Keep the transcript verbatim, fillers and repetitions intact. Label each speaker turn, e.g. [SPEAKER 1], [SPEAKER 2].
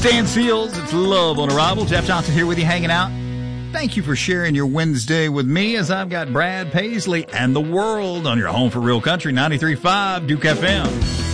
[SPEAKER 1] Stan Seals, it's Love on Arrival. Jeff Johnson here with you, hanging out. Thank you for sharing your Wednesday with me as I've got Brad Paisley and the world on your home for real country, ninety-three point five Duke F M.